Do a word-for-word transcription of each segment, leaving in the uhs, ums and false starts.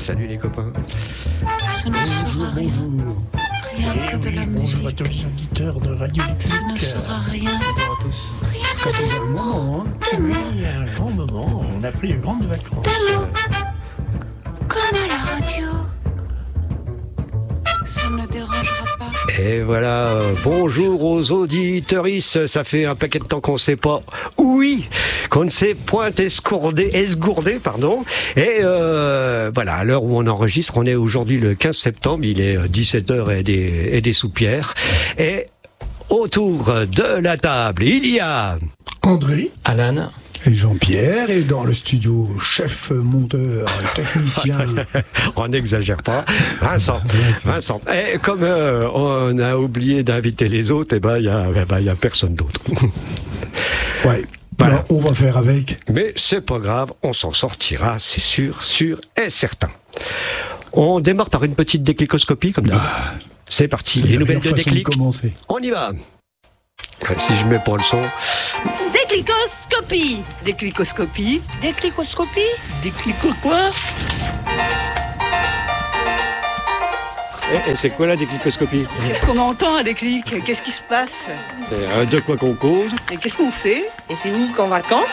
Salut les copains. Ce ne sera rien. Rien que de la musique. Bonjour à tous les auditeurs de Radio Ce ne Déclic. sera rien. Bonjour à tous. Ça fait un moment, hein. Oui, un grand moment. On a pris de grandes vacances. Comme à la radio. Ça ne dérangera pas. Et voilà, euh, bonjour aux auditeuristes. Ça fait un paquet de temps qu'on ne sait pas. Oui, qu'on ne s'est point escourdé, esgourdé, pardon. Et euh, voilà, à l'heure où on enregistre, on est aujourd'hui le quinze septembre. Il est dix-sept heures et des, et des soupières. Et autour de la table, il y a André. Alan. Et Jean-Pierre, et dans le studio, chef, monteur, technicien. on n'exagère pas. Vincent. Vincent. Et comme euh, on a oublié d'inviter les autres, eh ben il y a, eh ben, il y a personne d'autre. Ouais. Voilà. Alors, on va faire avec. Mais c'est pas grave, on s'en sortira, c'est sûr, sûr et certain. On démarre par une petite déclicoscopie comme d'hab. Ah, C'est parti, c'est les la nouvelles meilleure de façon de déclic. commencer. On y va. Ouais, si je mets pas le son. Déclicoscopie. Déclicoscopie. Déclicoscopie. Déclico quoi? Et, et c'est quoi la déclicoscopie? Qu'est-ce qu'on entend à déclic? Qu'est-ce qui se passe? C'est euh, de quoi qu'on cause. Et qu'est-ce qu'on fait? Et c'est où qu'on va quand?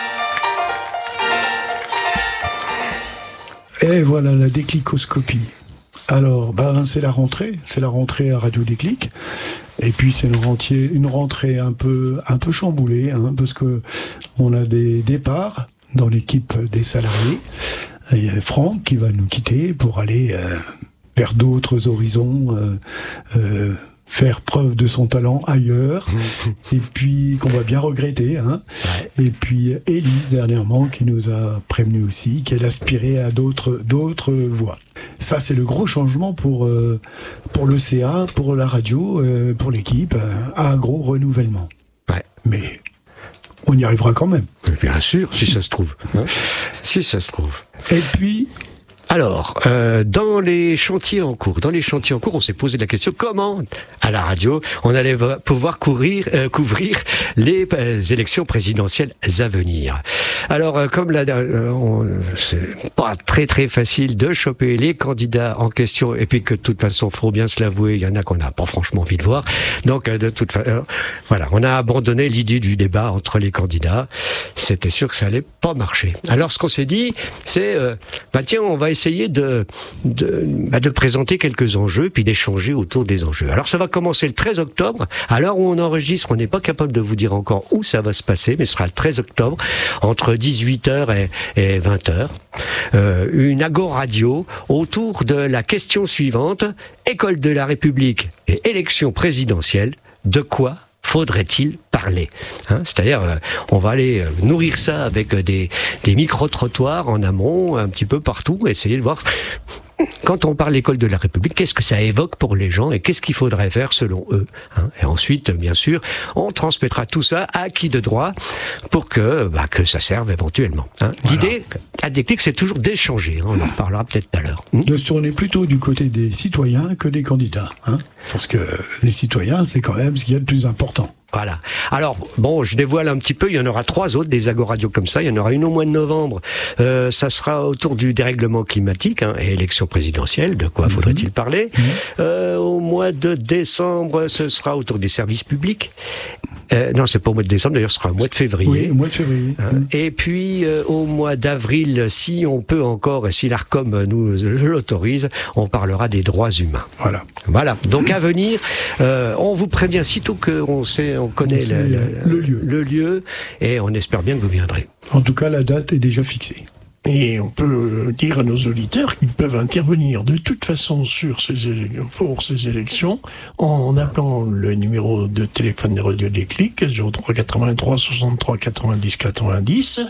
Et voilà la déclicoscopie. Alors, ben, c'est la rentrée, c'est la rentrée à Radio Déclic. Et puis c'est une rentrée, une rentrée un peu, un peu chamboulée, hein, parce que on a des départs dans l'équipe des salariés. Il y a Franck qui va nous quitter pour aller euh, vers d'autres horizons, euh, euh, faire preuve de son talent ailleurs, et puis qu'on va bien regretter. Hein. Ouais. Et puis Élise, dernièrement, qui nous a prévenu aussi qu'elle aspirait à d'autres, d'autres voies. Ça, c'est le gros changement pour, euh, pour l'E C A, pour la radio, euh, pour l'équipe, euh, un gros renouvellement. Ouais. Mais on y arrivera quand même. Bien sûr, si ça se trouve. Hein. Si ça se trouve. Et puis... Alors, euh, dans les chantiers en cours, dans les chantiers en cours, on s'est posé la question comment, à la radio, on allait pouvoir courir, euh, couvrir les euh, élections présidentielles à venir. Alors, euh, comme là, euh, on, c'est pas très très facile de choper les candidats en question, et puis que de toute façon, faut bien se l'avouer, il y en a qu'on n'a pas franchement envie de voir. Donc, euh, de toute façon, euh, voilà, on a abandonné l'idée du débat entre les candidats. C'était sûr que ça allait pas marcher. Alors, ce qu'on s'est dit, c'est, euh, bah tiens, on va essayer essayer de, de, bah de présenter quelques enjeux, puis d'échanger autour des enjeux. Alors ça va commencer le treize octobre, à l'heure où on enregistre, on n'est pas capable de vous dire encore où ça va se passer, mais ce sera le treize octobre, entre dix-huit heures et, et vingt heures. Euh, une agoradio autour de la question suivante, école de la République et élection présidentielle, de quoi faudrait-il parler, hein, c'est-à-dire euh, on va aller euh, nourrir ça avec euh, des, des micro-trottoirs en amont, un petit peu partout, essayer de voir quand on parle d'école de la République, qu'est-ce que ça évoque pour les gens et qu'est-ce qu'il faudrait faire selon eux, hein. Et ensuite, bien sûr, on transmettra tout ça à qui de droit pour que, bah, que ça serve éventuellement, hein. Voilà. L'idée à Déclic, c'est toujours d'échanger, hein. On en reparlera peut-être tout à l'heure. De se tourner plutôt du côté des citoyens que des candidats, hein, parce que les citoyens, c'est quand même ce qu'il y a de plus important. Voilà. Alors, bon, je dévoile un petit peu, il y en aura trois autres, des agoradios comme ça. Il y en aura une au mois de novembre. Euh, ça sera autour du dérèglement climatique, hein, et élection présidentielle. De quoi mmh. faudrait-il parler? mmh. euh, Au mois de décembre, ce sera autour des services publics. Euh, non, c'est pas au mois de décembre, d'ailleurs, ce sera au mois de février. Oui, au mois de février. Hein, mmh. Et puis, euh, au mois d'avril, si on peut encore, et si l'Arcom nous l'autorise, on parlera des droits humains. Voilà. Voilà. Donc, à venir, euh, on vous prévient, sitôt qu'on sait, on connaît on le, le, le, lieu. le lieu, et on espère bien que vous viendrez. En tout cas, la date est déjà fixée. Et on peut dire à nos auditeurs qu'ils peuvent intervenir de toute façon sur ces éle- pour ces élections en appelant le numéro de téléphone de Radio Déclic zéro trois quatre-vingt-trois soixante-trois quatre-vingt-dix quatre-vingt-dix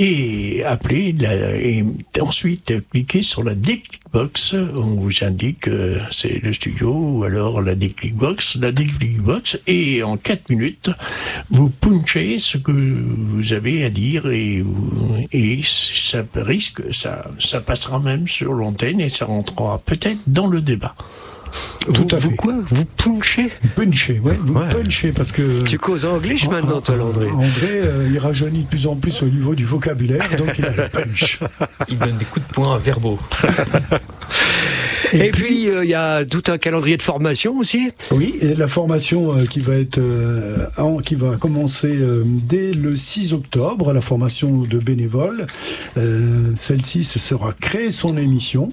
et appeler la, et ensuite cliquer sur la Déclic Box. On vous indique que c'est le studio ou alors la Déclic Box, la Déclic Box, et en quatre minutes vous punchez ce que vous avez à dire et, et ça risque, ça, ça passera même sur l'antenne et ça rentrera peut-être dans le débat. Vous, Tout à vous fait. quoi Vous punchez Punchez, ouais, vous Ouais. punchez parce que. Tu causes anglais maintenant, toi, André. André, euh, il rajeunit de plus en plus au niveau du vocabulaire, donc il a le punch. Il donne des coups de poing verbaux. Et, Et puis, il euh, y a tout un calendrier de formation aussi. Oui, et la formation euh, qui va être euh, en- qui va commencer euh, dès le six octobre, la formation de bénévoles. Euh, celle-ci ce sera créer son émission.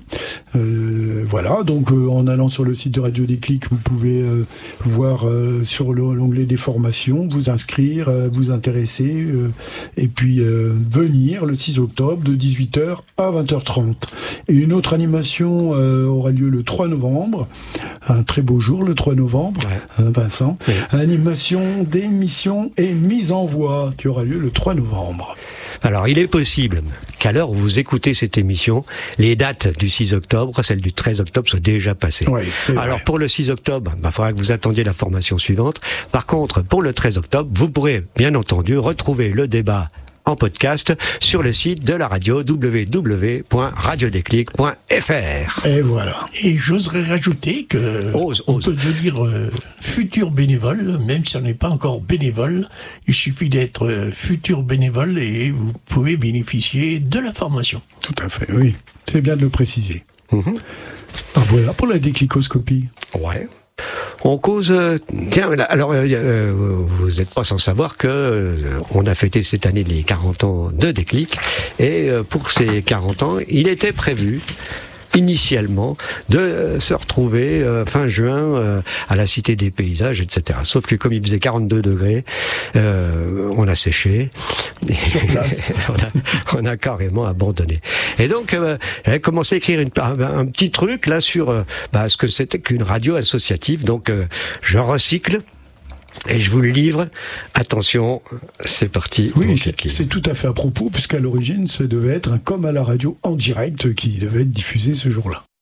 Euh, voilà, donc euh, en allant sur le site de Radio Déclic, vous pouvez euh, voir euh, sur le- l'onglet des formations, vous inscrire, euh, vous intéresser, euh, et puis euh, venir le six octobre de dix-huit heures à vingt heures trente. Et une autre animation euh, aura lieu le trois novembre, un très beau jour le trois novembre, Ouais. hein, Vincent. Oui. Animation d'émission et mise en voix qui aura lieu le trois novembre. Alors, il est possible qu'à l'heure où vous écoutez cette émission, les dates du six octobre, celle du treize octobre, soient déjà passées. Oui, c'est vrai. Alors, pour le six octobre, il bah, faudra que vous attendiez la formation suivante. Par contre, pour le treize octobre, vous pourrez, bien entendu, retrouver le débat en podcast sur le site de la radio w w w point radio déclic point f r. Et voilà. Et j'oserais rajouter que Ose, on ose. peut devenir euh, futur bénévole, même si on n'est pas encore bénévole. Il suffit d'être euh, futur bénévole et vous pouvez bénéficier de la formation. Tout à fait, oui. C'est bien de le préciser. Mhm. Ah, voilà pour la déclicoscopie. Ouais. On cause. euh, tiens, là, alors, euh, euh, vous n'êtes pas sans savoir que euh, on a fêté cette année les quarante ans de Déclic, et euh, pour ces quarante ans, il était prévu initialement de euh, se retrouver euh, fin juin euh, à la Cité des Paysages, et cetera. Sauf que comme il faisait quarante-deux degrés, euh, on a séché. Sur place. on, a, on a carrément abandonné. Et donc, euh, j'ai commencé à écrire une, un, un petit truc là sur euh, bah, ce que c'était qu'une radio associative. Donc, euh, je recycle. Et je vous le livre. Attention, c'est parti. Oui, Mon c'est Déclic. c'est tout à fait à propos, puisqu'à l'origine, ce devait être un comme à la radio en direct qui devait être diffusé ce jour-là.